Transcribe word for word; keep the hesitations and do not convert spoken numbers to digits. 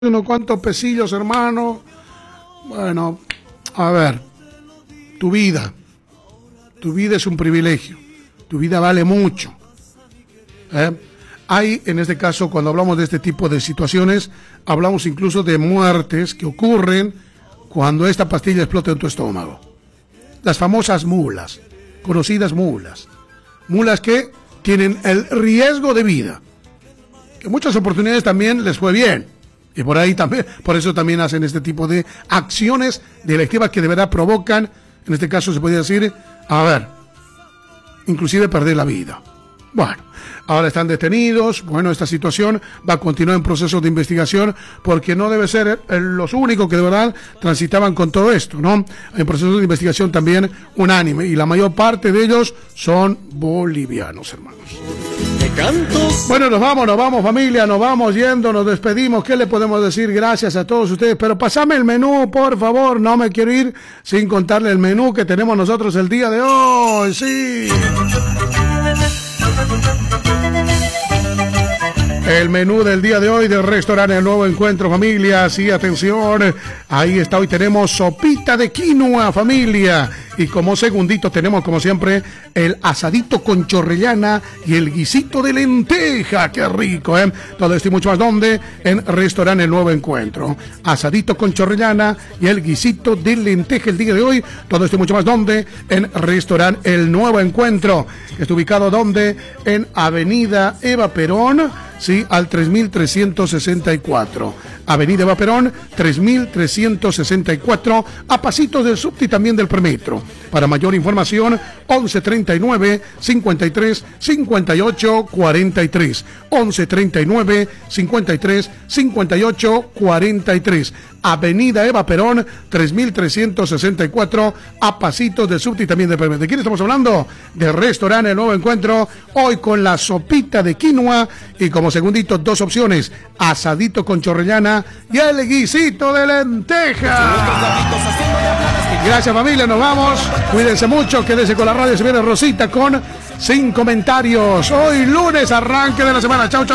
unos cuantos pesillos, hermano. Bueno, a ver, tu vida, tu vida es un privilegio, tu vida vale mucho. ¿Eh? Hay, en este caso, cuando hablamos de este tipo de situaciones, hablamos incluso de muertes que ocurren cuando esta pastilla explota en tu estómago. Las famosas mulas, conocidas mulas, mulas que tienen el riesgo de vida, que en muchas oportunidades también les fue bien. Y por ahí también, por eso también hacen este tipo de acciones delictivas que de verdad provocan, en este caso se podría decir, a ver, inclusive perder la vida. Bueno, ahora están detenidos. Bueno, esta situación va a continuar en proceso de investigación porque no debe ser los únicos que de verdad transitaban con todo esto, ¿no? En proceso de investigación también unánime y la mayor parte de ellos son bolivianos, hermanos. Bueno, nos vamos, nos vamos, familia, nos vamos yendo, nos despedimos. ¿Qué le podemos decir? Gracias a todos ustedes, pero pasame el menú, por favor. No me quiero ir sin contarle el menú que tenemos nosotros el día de hoy. Sí. El menú del día de hoy del restaurante El Nuevo Encuentro, familia. Sí, atención, ahí está, hoy tenemos sopita de quinoa, familia. Y como segundito tenemos, como siempre, el asadito con chorrellana y el guisito de lenteja. ¡Qué rico, eh! Todo esto y mucho más, ¿dónde? En restaurante El Nuevo Encuentro. Asadito con chorrellana y el guisito de lenteja el día de hoy. Todo esto y mucho más, ¿dónde? En restaurante El Nuevo Encuentro. Que está ubicado, ¿dónde? En Avenida Eva Perón. Sí, al tres mil trescientos sesenta y cuatro. Avenida Eva Perón, tres mil trescientos sesenta y cuatro, a pasitos del subte y también del premetro. Para mayor información, once treinta y nueve, cincuenta y tres, cincuenta y ocho, cuarenta y tres. once treinta y nueve, cincuenta y tres, cincuenta y ocho, cuarenta y tres. Avenida Eva Perón, tres mil trescientos sesenta y cuatro, a pasitos del subte y también del premetro. ¿De quién estamos hablando? Del restaurante El Nuevo Encuentro, hoy con la sopita de quinoa y como segundito dos opciones, asadito con chorrellana y el guisito de lenteja. Gracias, familia, nos vamos, cuídense mucho, quédense con la radio, se viene Rosita con Sin Comentarios, hoy lunes, arranque de la semana. Chau, chau.